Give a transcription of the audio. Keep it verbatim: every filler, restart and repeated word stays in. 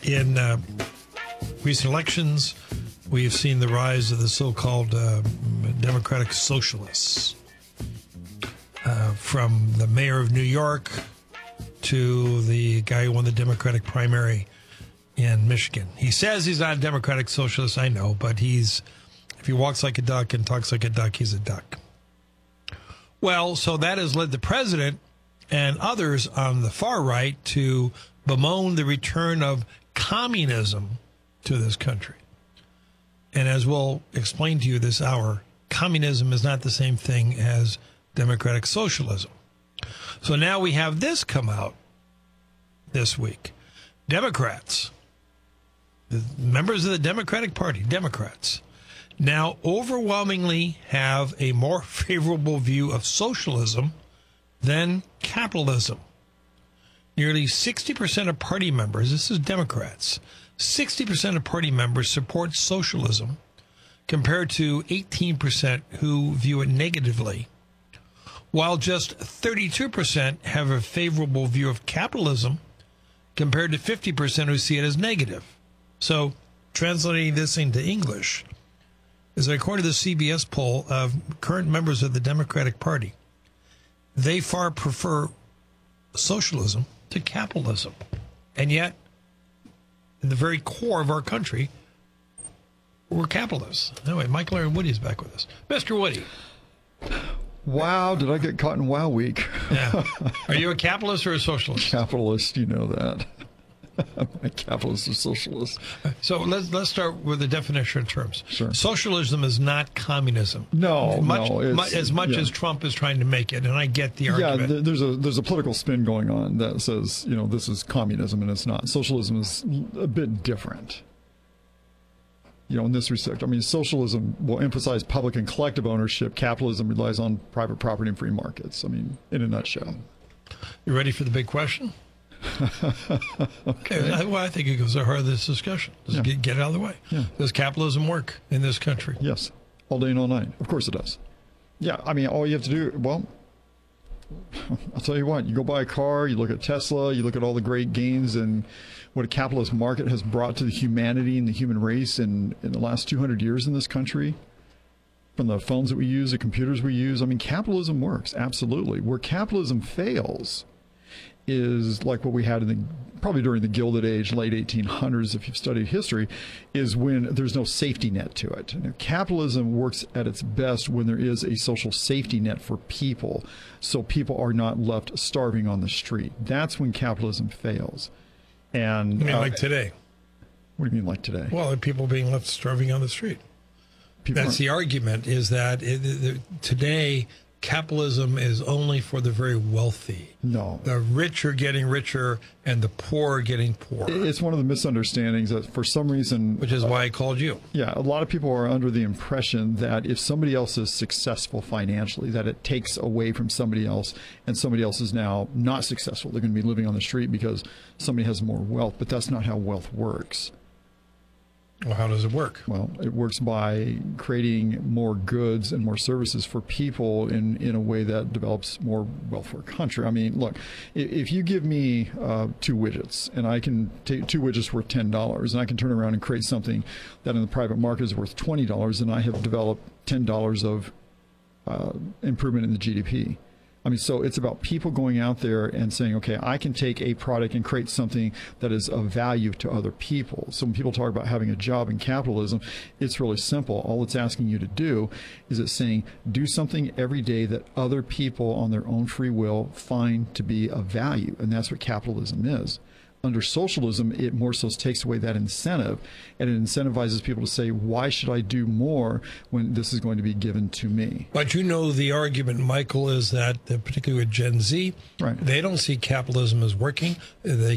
In uh, recent elections, we have seen the rise of the so-called uh, Democratic Socialists. Uh, from the mayor of New York to the guy who won the Democratic primary in Michigan. He says he's not a Democratic Socialist, I know, but he's, if he walks like a duck and talks like a duck, he's a duck. Well, so that has led the president and others on the far right to bemoan the return of communism to this country. And as we'll explain to you this hour, communism is not the same thing as democratic socialism. So now we have this come out this week. Democrats, the members of the Democratic Party, Democrats, now overwhelmingly have a more favorable view of socialism than capitalism. Nearly sixty percent of party members, this is Democrats, sixty percent of party members support socialism compared to eighteen percent who view it negatively, while just thirty-two percent have a favorable view of capitalism compared to fifty percent who see it as negative. So translating this into English is that according to the C B S poll of current members of the Democratic Party, they far prefer socialism to capitalism. And yet, in the very core of our country, we're capitalists. Anyway, Michael Aaron Woody is back with us. Mister Woody. Wow, did I get caught in Wow Week? Yeah. Are you a capitalist or a socialist? Capitalist, you know that. I'm a capitalist or socialist. So let's let's start with the definition of terms. Sure. Socialism is not communism. No, much, no. Mu- as much yeah. as Trump is trying to make it, and I get the argument. Yeah, th- there's a there's a political spin going on that says, you know, this is communism, and it's not. Socialism is a bit different. You know, in this respect, I mean, socialism will emphasize public and collective ownership. Capitalism relies on private property and free markets. I mean, in a nutshell. You ready for the big question? Okay. I, well, I think it goes to the heart of this discussion. Just Yeah. get, get it out of the way. Yeah. Does capitalism work in this country? Yes, all day and all night. Of course it does. Yeah, I mean, all you have to do, well, I'll tell you what, you go buy a car, you look at Tesla, you look at all the great gains and what a capitalist market has brought to the humanity and the human race in, in the last two hundred years in this country, from the phones that we use, the computers we use. I mean, capitalism works, absolutely. Where capitalism fails is like what we had in the probably during the Gilded Age, late eighteen hundreds, if you've studied history, is when there's no safety net to it. And capitalism works at its best when there is a social safety net for people, so people are not left starving on the street. That's when capitalism fails. And I mean, uh, like today. What do you mean, like today? Well, people being left starving on the street. People That's aren't- the argument, is that it, it, today capitalism is only for the very wealthy. No. The rich are getting richer and the poor are getting poorer, It's one of the misunderstandings that for some reason... which is why I called you. Yeah, a lot of people are under the impression that if somebody else is successful financially, that it takes away from somebody else, and somebody else is now not successful. They're going to be living on the street because somebody has more wealth, but that's not how wealth works. Well, how does it work? Well, it works by creating more goods and more services for people in, in a way that develops more wealth for a country. I mean, look, if, if you give me uh, two widgets and I can take two widgets worth ten dollars and I can turn around and create something that in the private market is worth twenty dollars, and I have developed ten dollars of uh, improvement in the G D P. I mean, so it's about people going out there and saying, okay, I can take a product and create something that is of value to other people. So when people talk about having a job in capitalism, it's really simple. All it's asking you to do is it's saying, do something every day that other people on their own free will find to be of value. And that's what capitalism is. Under socialism, it more so takes away that incentive, and it incentivizes people to say, why should I do more when this is going to be given to me? But you know the argument, Michael, is that, uh, particularly with Gen Z, Right. they don't see capitalism as working. They